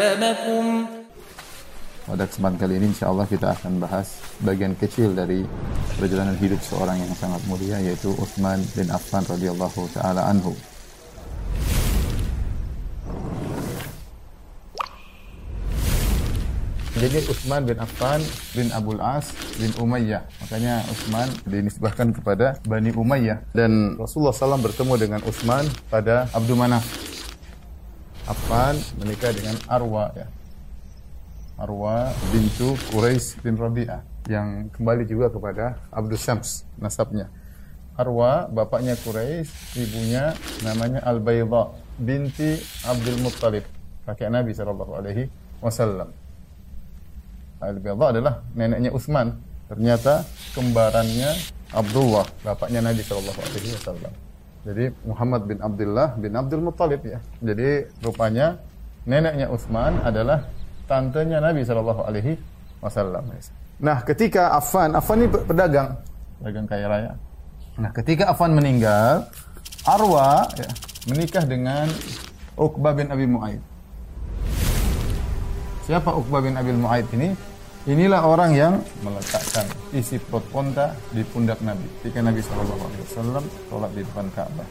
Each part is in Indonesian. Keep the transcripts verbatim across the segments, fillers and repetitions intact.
Pada kesempatan kali ini insyaallah kita akan bahas bagian kecil dari perjalanan hidup seorang yang sangat mulia, yaitu Utsman bin Affan radhiyallahu taala anhu. Jadi Utsman bin Affan bin Abul As bin Umayyah. Makanya Utsman dinisbahkan kepada Bani Umayyah. Dan Rasulullah shallallahu alaihi wasallam bertemu dengan Utsman pada Abdu Manaf. Affan menikah dengan Arwa, ya. Arwa bintu Quraisy bin Rabi'ah, yang kembali juga kepada Abdus Syams nasabnya. Arwa bapaknya Quraisy, ibunya namanya Al-Bayda binti Abdul Muttalib, kakek Nabi sallallahu alaihi wasallam. Al-Bayda adalah neneknya Utsman. Ternyata kembarannya Abdullah, bapaknya Nabi sallallahu alaihi wasallam. Jadi Muhammad bin Abdullah bin Abdul Muttalib, ya. Jadi rupanya neneknya Utsman adalah tantenya Nabi sallallahu alaihi wasallam. Nah, ketika Affan, Affan ini pedagang, pedagang kaya raya. Nah, ketika Affan meninggal, Arwa, ya, menikah dengan Uqbah bin Abi Mu'aid. Siapa Uqbah bin Abi Mu'aid ini? Inilah orang yang meletakkan isi perut onta di pundak Nabi ketika Nabi sallallahu alaihi wasallam sholat di depan Ka'bah.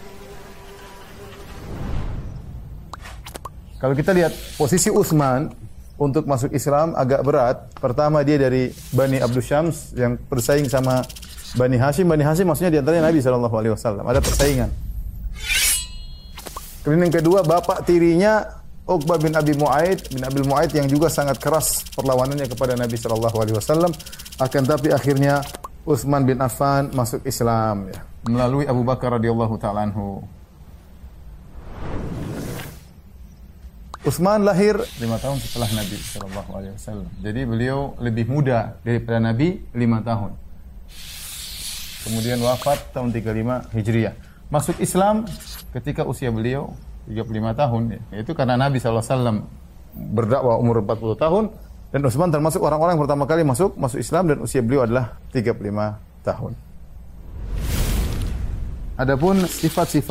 Kalau kita lihat posisi Utsman untuk masuk Islam agak berat. Pertama, dia dari Bani Abdus Syams yang bersaing sama Bani Hashim. Bani Hashim maksudnya di antaranya Nabi sallallahu alaihi wasallam. Ada persaingan. Kemudian yang kedua, bapak tirinya Uqbah bin Abi Mu'aid bin Abi Mu'aid yang juga sangat keras perlawanannya kepada Nabi sallallahu alaihi wasallam. Akan tapi akhirnya Utsman bin Affan masuk Islam, ya, melalui Abu Bakar radhiyallahu taala anhu. Utsman lahir lima tahun setelah Nabi sallallahu alaihi wasallam. Jadi beliau lebih muda daripada Nabi lima tahun. Kemudian wafat tahun tiga puluh lima Hijriah. Masuk Islam ketika usia beliau tiga puluh lima tahun, ya. Itu karena Nabi sallallahu alaihi wasallam berdakwah umur empat puluh tahun, dan Utsman termasuk orang-orang yang pertama kali masuk masuk Islam, dan usia beliau adalah tiga puluh lima tahun. Adapun sifat-sifat